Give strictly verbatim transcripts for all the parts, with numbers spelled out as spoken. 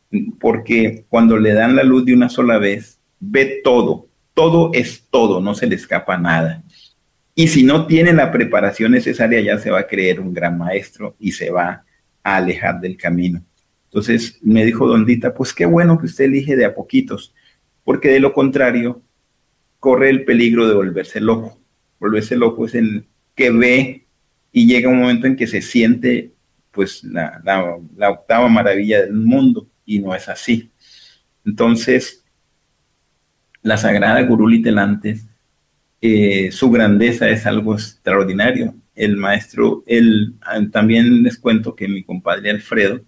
porque cuando le dan la luz de una sola vez, ve todo, todo es todo, no se le escapa nada. Y si no tiene la preparación necesaria, ya se va a creer un gran maestro y se va a alejar del camino. Entonces me dijo Don Dita, pues qué bueno que usted elige de a poquitos, porque de lo contrario corre el peligro de volverse loco. Volverse loco es el que ve y llega un momento en que se siente pues la, la, la octava maravilla del mundo y no es así. Entonces, la Sagrada Gurú Telantes, eh, su grandeza es algo extraordinario. El maestro, él, también les cuento que mi compadre Alfredo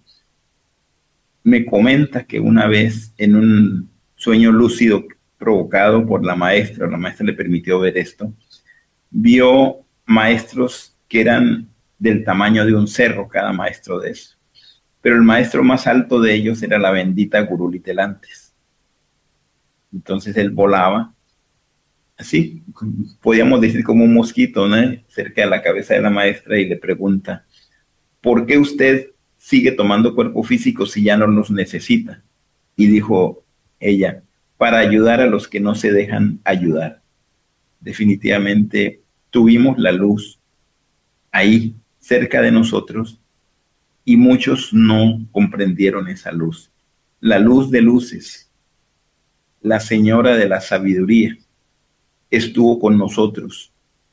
me comenta que una vez en un sueño lúcido provocado por la maestra, la maestra le permitió ver esto, vio maestros que eran del tamaño de un cerro, cada maestro de eso. Pero el maestro más alto de ellos era la bendita Gurú Telantes. Entonces él volaba, así, podíamos decir como un mosquito, ¿no? Cerca de la cabeza de la maestra y le pregunta, ¿por qué usted sigue tomando cuerpo físico si ya no los necesita? Y dijo ella, para ayudar a los que no se dejan ayudar. Definitivamente tuvimos la luz ahí, cerca de nosotros, y muchos no comprendieron esa luz. La luz de luces, la señora de la sabiduría, estuvo con nosotros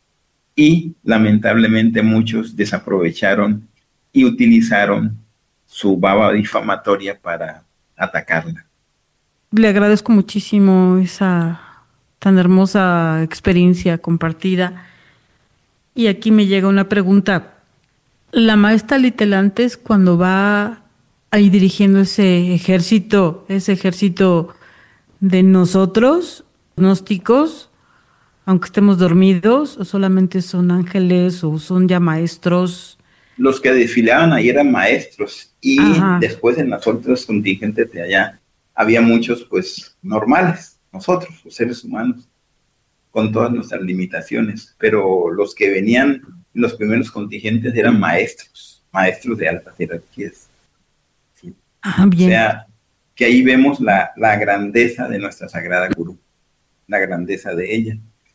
y lamentablemente muchos desaprovecharon y utilizaron su baba difamatoria para atacarla. Le agradezco muchísimo esa tan hermosa experiencia compartida. Y aquí me llega una pregunta. La maestra Litelantes, cuando va ahí dirigiendo ese ejército, ese ejército de nosotros, gnósticos, aunque estemos dormidos, o solamente son ángeles o son ya maestros. Los que desfilaban ahí eran maestros y Ajá. Después en las otras contingentes de allá había muchos pues normales, nosotros, los seres humanos, con todas nuestras limitaciones, pero los que venían, los primeros contingentes eran maestros, maestros de altas jerarquías. ¿Sí? Ah, bien. O sea, que ahí vemos la, la grandeza de nuestra Sagrada Gurú, la grandeza de ella.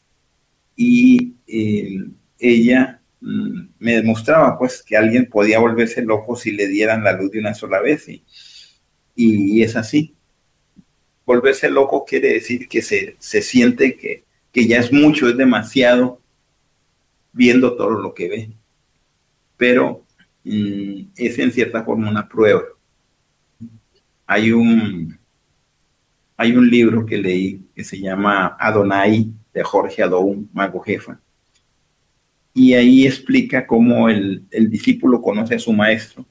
Y eh, ella mmm, me demostraba pues que alguien podía volverse loco si le dieran la luz de una sola vez, y, y, y es así. Volverse loco quiere decir que se, se siente que, que ya es mucho, es demasiado, viendo todo lo que ve. Pero mmm, es en cierta forma una prueba. Hay un, hay un libro que leí que se llama Adonai, de Jorge Adou, mago jefa. Y ahí explica cómo el, el discípulo conoce a su maestro.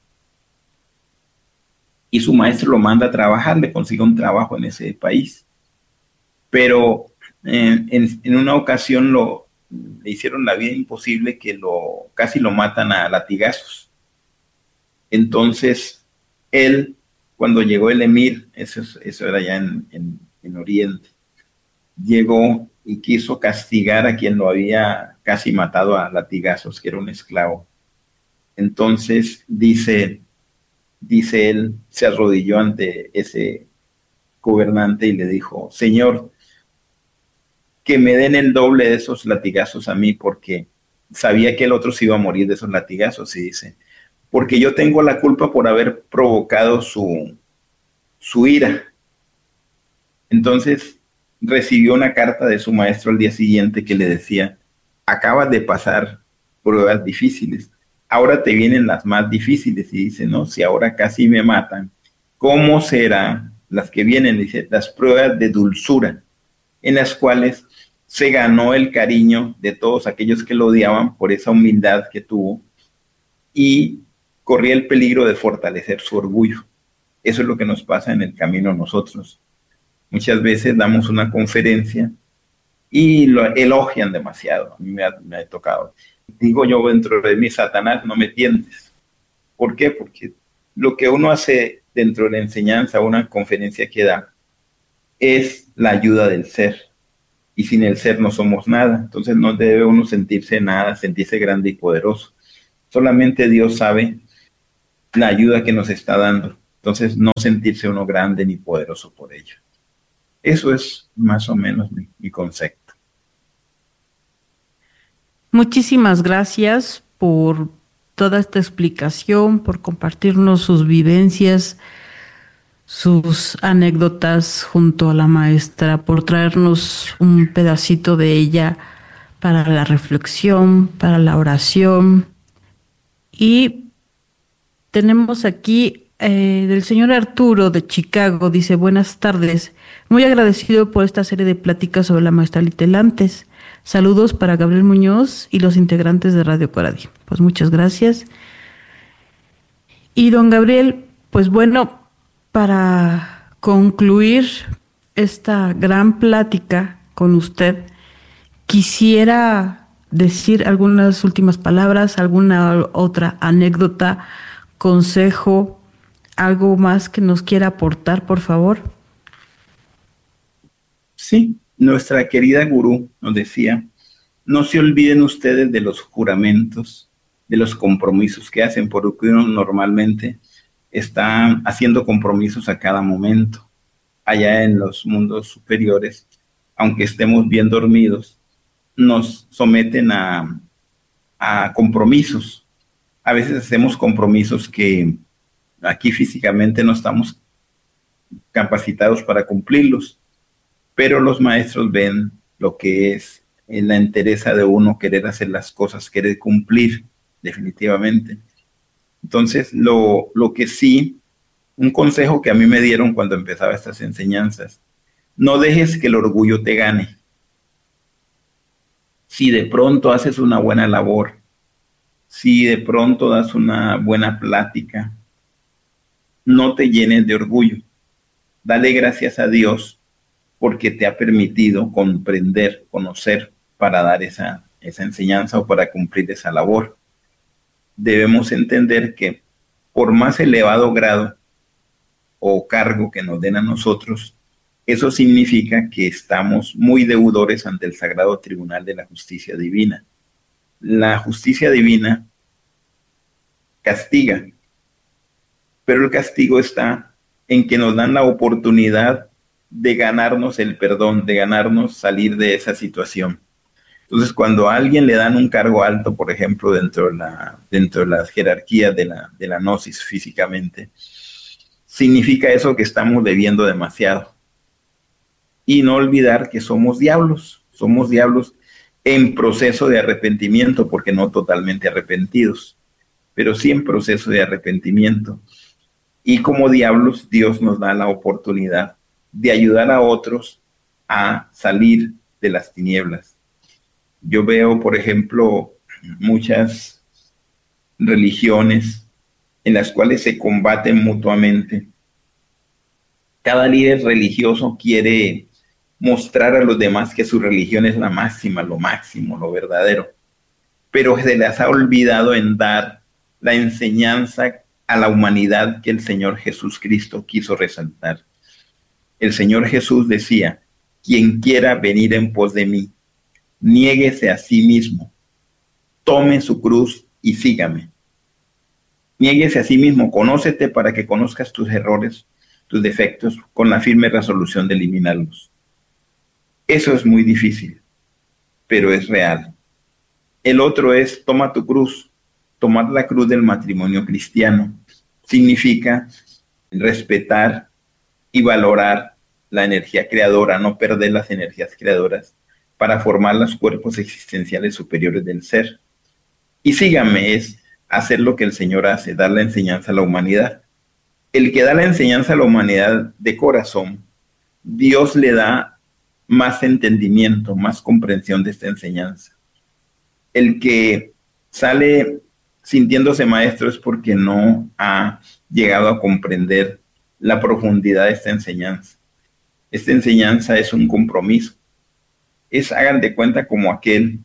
Y su maestro lo manda a trabajar, le consigue un trabajo en ese país. Pero en, en, en una ocasión lo, le hicieron la vida imposible, que lo, casi lo matan a latigazos. Entonces, él, cuando llegó el emir, eso, eso era ya en, en, en Oriente, llegó y quiso castigar a quien lo había casi matado a latigazos, que era un esclavo. Entonces, dice, dice él, se arrodilló ante ese gobernante y le dijo, Señor, que me den el doble de esos latigazos a mí, porque sabía que el otro se iba a morir de esos latigazos. Y dice, porque yo tengo la culpa por haber provocado su, su ira. Entonces recibió una carta de su maestro al día siguiente que le decía, acabas de pasar pruebas difíciles, ahora te vienen las más difíciles. Y dice, no, si ahora casi me matan, ¿cómo serán las que vienen? Dice, las pruebas de dulzura, en las cuales se ganó el cariño de todos aquellos que lo odiaban por esa humildad que tuvo y corría el peligro de fortalecer su orgullo. Eso es lo que nos pasa en el camino a nosotros. Muchas veces damos una conferencia y lo elogian demasiado. A mí me ha, me ha tocado. Digo yo dentro de mí, Satanás, no me tientes. ¿Por qué? Porque lo que uno hace dentro de la enseñanza, una conferencia que da, es la ayuda del ser. Y sin el ser no somos nada. Entonces no debe uno sentirse nada, sentirse grande y poderoso. Solamente Dios sabe la ayuda que nos está dando. Entonces, no sentirse uno grande ni poderoso por ello. Eso es más o menos mi, mi concepto. Muchísimas gracias por toda esta explicación, por compartirnos sus vivencias, sus anécdotas junto a la maestra, por traernos un pedacito de ella para la reflexión, para la oración. Y tenemos aquí eh, del señor Arturo de Chicago, dice: buenas tardes, muy agradecido por esta serie de pláticas sobre la maestra Litelantes. Saludos para Gabriel Muñoz y los integrantes de Radio Coradi. Pues muchas gracias. Y don Gabriel, pues bueno, para concluir esta gran plática con usted, quisiera decir algunas últimas palabras, alguna otra anécdota, consejo, algo más que nos quiera aportar, por favor. Sí, nuestra querida gurú nos decía: no se olviden ustedes de los juramentos, de los compromisos que hacen, porque uno normalmente está haciendo compromisos a cada momento. Allá en los mundos superiores, aunque estemos bien dormidos, nos someten a, a compromisos. A veces hacemos compromisos que aquí físicamente no estamos capacitados para cumplirlos, pero los maestros ven lo que es en la entereza de uno, querer hacer las cosas, querer cumplir definitivamente. Entonces, lo, lo que sí, un consejo que a mí me dieron cuando empezaba estas enseñanzas: no dejes que el orgullo te gane. Si de pronto haces una buena labor, si de pronto das una buena plática, no te llenes de orgullo. Dale gracias a Dios porque te ha permitido comprender, conocer, para dar esa, esa enseñanza o para cumplir esa labor. Debemos entender que por más elevado grado o cargo que nos den a nosotros, eso significa que estamos muy deudores ante el Sagrado Tribunal de la Justicia Divina. La justicia divina castiga, pero el castigo está en que nos dan la oportunidad de ganarnos el perdón, de ganarnos salir de esa situación. Entonces, cuando a alguien le dan un cargo alto, por ejemplo, dentro de, la, dentro de las jerarquías de la, de la gnosis físicamente, significa eso que estamos debiendo demasiado. Y no olvidar que somos diablos, somos diablos en proceso de arrepentimiento, porque no totalmente arrepentidos, pero sí en proceso de arrepentimiento. Y como diablos, Dios nos da la oportunidad de ayudar a otros a salir de las tinieblas. Yo veo, por ejemplo, muchas religiones en las cuales se combaten mutuamente. Cada líder religioso quiere mostrar a los demás que su religión es la máxima, lo máximo, lo verdadero, pero se les ha olvidado en dar la enseñanza a la humanidad que el Señor Jesús Cristo quiso resaltar. El Señor Jesús decía: quien quiera venir en pos de mí, niéguese a sí mismo, tome su cruz y sígame. Niéguese a sí mismo, conócete para que conozcas tus errores, tus defectos, con la firme resolución de eliminarlos. Eso es muy difícil, pero es real. El otro es: toma tu cruz. Tomar la cruz del matrimonio cristiano significa respetar y valorar la energía creadora, no perder las energías creadoras para formar los cuerpos existenciales superiores del ser. Y sígame es hacer lo que el Señor hace, dar la enseñanza a la humanidad. El que da la enseñanza a la humanidad de corazón, Dios le da más entendimiento, más comprensión de esta enseñanza. El que sale sintiéndose maestro es porque no ha llegado a comprender la profundidad de esta enseñanza. Esta enseñanza es un compromiso. Es, hagan de cuenta, como aquel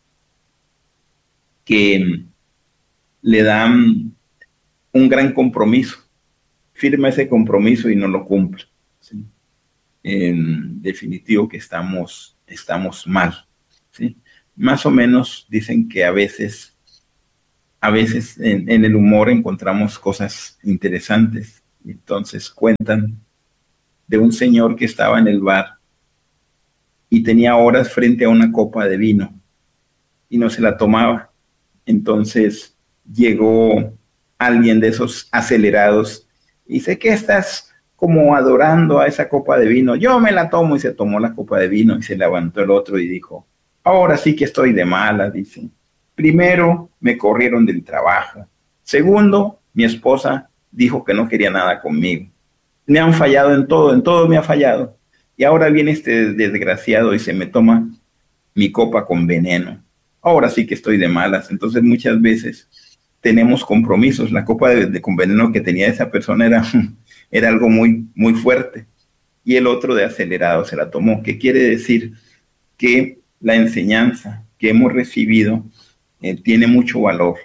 que le dan un gran compromiso, firma ese compromiso y no lo cumple. ¿Sí? En definitivo que estamos, estamos mal. ¿Sí? Más o menos dicen que a veces, a veces en, en el humor encontramos cosas interesantes. Entonces cuentan de un señor que estaba en el bar y tenía horas frente a una copa de vino y no se la tomaba. Entonces llegó alguien de esos acelerados y dice, ¿qué estás como adorando a esa copa de vino? Yo me la tomo, y se tomó la copa de vino y se levantó el otro y dijo, ahora sí que estoy de mala, dice. Primero, me corrieron del trabajo. Segundo, mi esposa dijo que no quería nada conmigo. Me han fallado en todo, en todo me ha fallado. Y ahora viene este desgraciado y se me toma mi copa con veneno. Ahora sí que estoy de malas. Entonces muchas veces tenemos compromisos. La copa de, de con veneno que tenía esa persona era, era algo muy, muy fuerte. Y el otro de acelerado se la tomó. ¿Qué quiere decir? Que la enseñanza que hemos recibido eh, tiene mucho valor.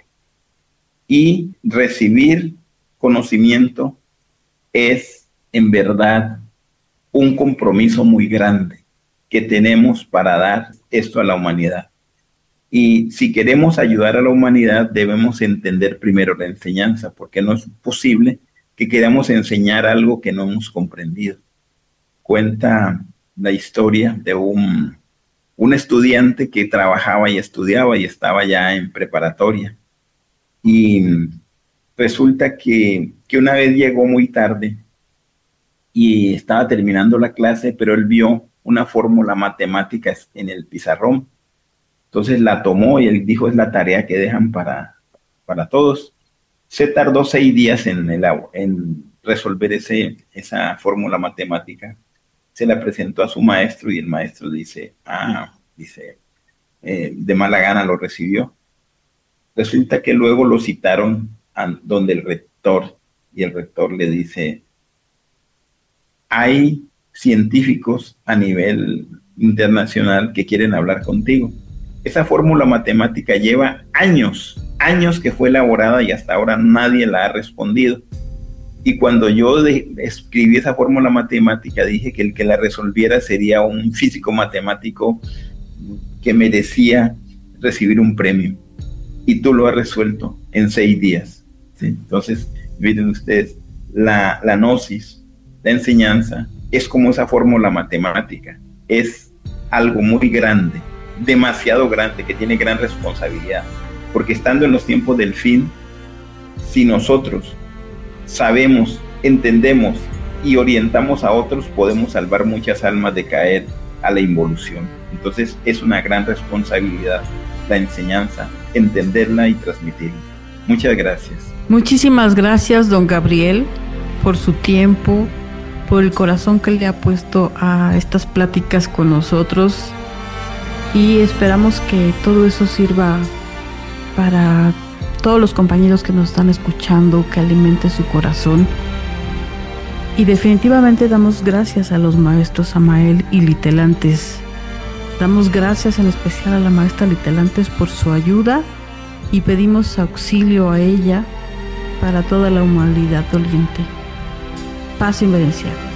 Y recibir conocimiento es en verdad un compromiso muy grande que tenemos para dar esto a la humanidad. Y si queremos ayudar a la humanidad, debemos entender primero la enseñanza, porque no es posible que queramos enseñar algo que no hemos comprendido. Cuenta la historia de un, un estudiante que trabajaba y estudiaba y estaba ya en preparatoria. Y resulta que, que una vez llegó muy tarde y estaba terminando la clase, pero él vio una fórmula matemática en el pizarrón. Entonces la tomó y él dijo, es la tarea que dejan para, para todos. Se tardó seis días en, el, en resolver ese, esa fórmula matemática. Se la presentó a su maestro y el maestro dice, ah, dice, eh, de mala gana lo recibió. Resulta que luego lo citaron a donde el rector y el rector le dice, hay científicos a nivel internacional que quieren hablar contigo. Esa fórmula matemática lleva años, años que fue elaborada y hasta ahora nadie la ha respondido. Y cuando yo de, escribí esa fórmula matemática, dije que el que la resolviera sería un físico matemático que merecía recibir un premio. Y tú lo has resuelto en seis días. ¿Sí? Entonces, miren ustedes, la, la gnosis, la enseñanza, es como esa fórmula matemática. Es algo muy grande, demasiado grande, que tiene gran responsabilidad. Porque estando en los tiempos del fin, si nosotros sabemos, entendemos y orientamos a otros, podemos salvar muchas almas de caer a la involución. Entonces, es una gran responsabilidad la enseñanza, entenderla y transmitirla. Muchas gracias. Muchísimas gracias, don Gabriel, por su tiempo, por el corazón que le ha puesto a estas pláticas con nosotros, y esperamos que todo eso sirva para todos los compañeros que nos están escuchando, que alimente su corazón. Y definitivamente damos gracias a los maestros Samael y Litelantes. Damos gracias en especial a la maestra Litelantes por su ayuda y pedimos auxilio a ella para toda la humanidad doliente. Paz y bendición.